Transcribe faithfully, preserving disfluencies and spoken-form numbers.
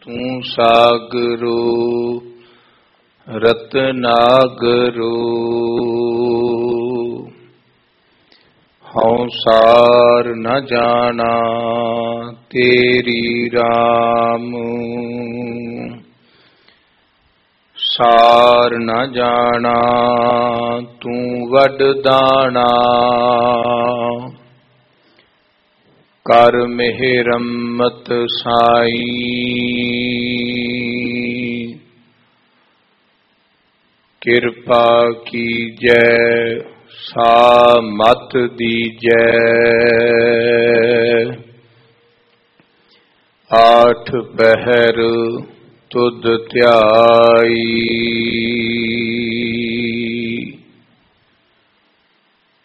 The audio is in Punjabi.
ਤੂੰ ਸਾਗਰੋ ਰਤਨਾਗਰੋ। ਹਉ ਸਾਰ ਨ ਜਾਣਾ ਤੇਰੀ ਰਾਮ, ਸਾਰ ਨ ਜਾਣਾ ਤੂੰ ਵੱਡ ਦਾਣਾ। ਕਰ ਮਿਹਰਮਤ ਸਾਈ, ਕਿਰਪਾ ਕੀਜੈ ਸਾ ਮਤ ਦੀਜੈ। ਆਠ ਪਹਿਰ ਤੁਧ ਧਿਆਈ,